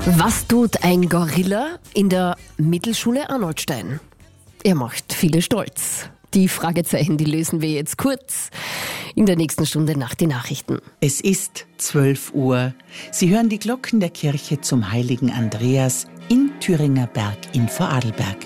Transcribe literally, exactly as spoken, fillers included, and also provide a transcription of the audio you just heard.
Was tut ein Gorilla in der Mittelschule Arnoldstein? Er macht viele stolz. Die Fragezeichen, die lösen wir jetzt kurz in der nächsten Stunde nach den Nachrichten. Es ist zwölf Uhr. Sie hören die Glocken der Kirche zum heiligen Andreas in Thüringer Berg in Vorarlberg.